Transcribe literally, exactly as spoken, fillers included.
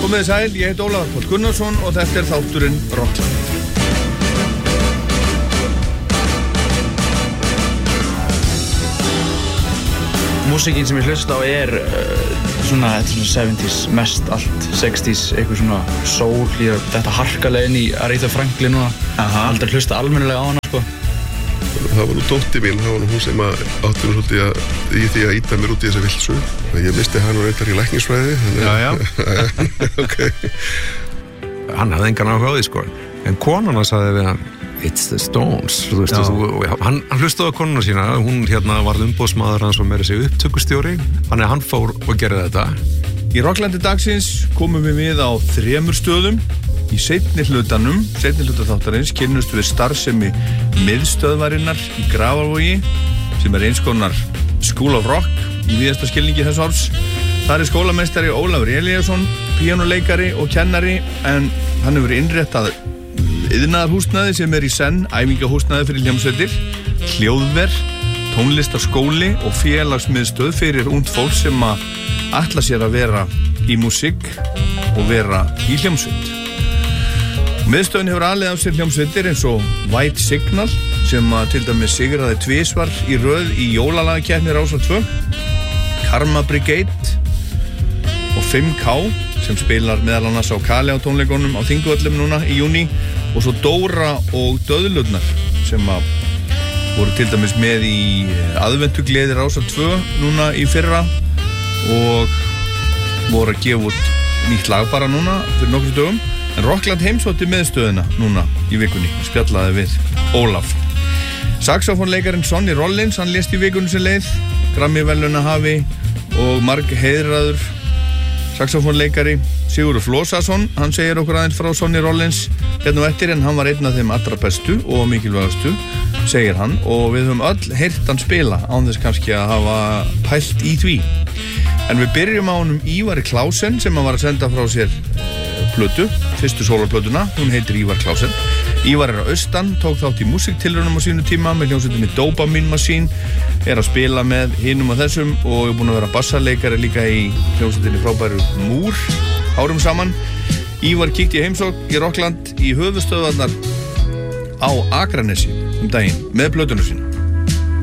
Komið þið sæl, ég heit Ólafur Páll Gunnarsson og þetta er þátturinn Rockland. Músíkin sem ég hlusta á er uh, svona, svona seventies, mest allt sexties, eitthvað svona soul, ég þetta harkalega inn í Aretha Franklin núna. Aha. Aldrei hlusta almennilega á hana, sko. Það var nú dóttir mín, það var nú hún sem að átti nú svolítið að, í því að íta mér út í þessa vilsu. Ég misti hann og reyndar í læknisfræði. Já, já. Ok. Hann hafði engan áhuga á því, sko. En konuna sagði við hann, It's the Stones, þú veist, þú, hann, hann hlustaði á konuna sína, hún hérna varð umboðsmaður hans og meira sig upptökustjóri, þannig að hann fór og gerði þetta. Í Rocklandi dagsins komum við við á þremur stöðum. Í seinni hlutanum, seinni hluta þáttarins, kynnumst við starfsemi miðstöðvarinnar í Grafarvogi, sem er eins konar School of Rock í víðasta skilningi þess orðs. Þar er skólameistari Ólafur Elíasson, píanóleikari og kennari, en hann hefur innréttað iðnaðarhúsnæði sem er í senn æfingahúsnæði fyrir hljómsveitir, hljóðver, tónlistarskóli og félagsmiðstöð fyrir ungt fólk sem að ætla sér að vera í músík og vera í hljómsveit. Miðstöðin hefur alið af sér hljómsveitir eins og White Signal sem að til dæmis sigraði tvisvar í röð í jólalagakeppni Rásar tvö, Karma Brigade og fimm K sem spilar meðal annars á Kali á tónleikunum á Þingvöllum núna í júní, og svo Dóra og Döðlurnar sem að voru til dæmis með í aðventugleði Rásar tvö núna í fyrra og voru að gefa út nýtt lag bara núna fyrir nokkrum dögum. En Rockland heimsótti miðstöðina núna í vikunni, spjallaði við Ólaf. Saxofónleikarinn Sonny Rollins, hann lést í vikunni sem leið, Grammy-verðlaunahafi og marg heiðraður saxofónleikari. Sigurður Flósason, hann segir okkur aðeins frá Sonny Rollins hérna á eftir, en hann var einn af þeim allra bestu og mikilvægastu, segir hann, og við höfum öll heyrt hann spila án þess kannski að hafa pælt í því. En við byrjum á honum Ívari Klausen sem hann var að senda frá sér plötu, fyrstu sólarplötuna, hún heitir Ívar Klausen. Ívar er á austan, tók þátt í músiktilraunum á sínu tíma með hljómsveitinni Dopamine Machine, er að spila með hinum og þessum og er búinn að vera bassaleikari líka í hljómsveitinni frábæru Múr, árum saman. Ívar kíkti í heimsókn í Rockland í höfuðstöðvarnar á Akranesi um daginn með plötuna sína.